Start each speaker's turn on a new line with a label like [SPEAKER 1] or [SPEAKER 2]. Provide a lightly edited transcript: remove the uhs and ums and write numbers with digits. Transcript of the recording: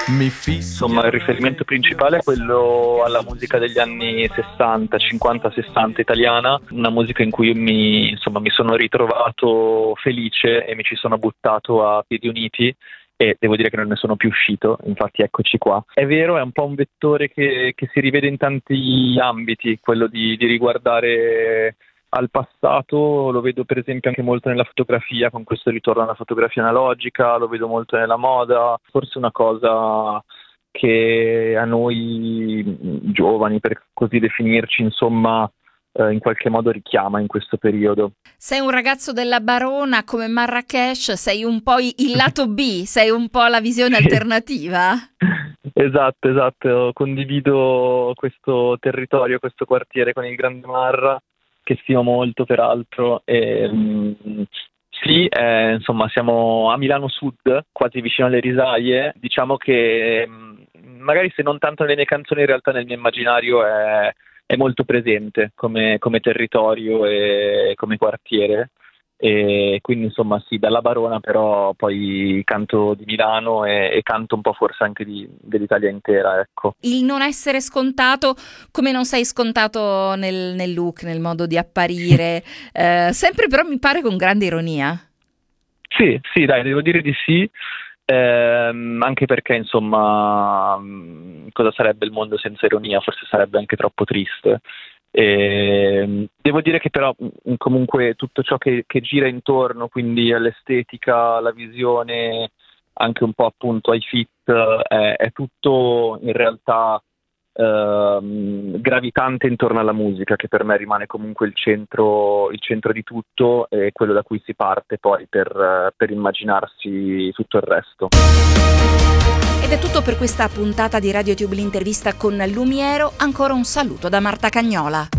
[SPEAKER 1] Insomma, il riferimento principale è quello alla musica degli anni 60, 50-60 italiana, una musica in cui mi sono ritrovato felice e mi ci sono buttato a piedi uniti e devo dire che non ne sono più uscito, infatti eccoci qua. È vero, è un po' un vettore che si rivede in tanti ambiti, quello di riguardare al passato, lo vedo per esempio anche molto nella fotografia, con questo ritorno alla fotografia analogica, lo vedo molto nella moda, forse una cosa che a noi giovani, per così definirci, insomma, in qualche modo richiama in questo periodo.
[SPEAKER 2] Sei un ragazzo della Barona come Marrakesh, sei un po' il lato B, sei un po' la visione alternativa?
[SPEAKER 1] Esatto, condivido questo territorio, questo quartiere con il Grande Marra, che stimo molto peraltro. Sì, insomma, siamo a Milano Sud, quasi vicino alle Risaie. Diciamo che magari se non tanto nelle mie canzoni, in realtà nel mio immaginario è molto presente come territorio e come quartiere. E quindi insomma sì, dalla Barona, però poi canto di Milano e canto un po' forse anche dell'Italia intera, ecco.
[SPEAKER 2] Il non essere scontato, come non sei scontato nel look, nel modo di apparire, sempre però mi pare con grande ironia.
[SPEAKER 1] Sì, dai, devo dire di sì, anche perché insomma cosa sarebbe il mondo senza ironia? Forse sarebbe anche troppo triste. Devo dire che però comunque tutto ciò che gira intorno, quindi all'estetica, alla visione, anche un po' appunto ai fit, è tutto in realtà gravitante intorno alla musica, che per me rimane comunque il centro di tutto e quello da cui si parte poi per immaginarsi tutto il resto.
[SPEAKER 2] Ed è tutto per questa puntata di RadioTube l'intervista con Lumiero. Ancora un saluto da Marta Cagnola.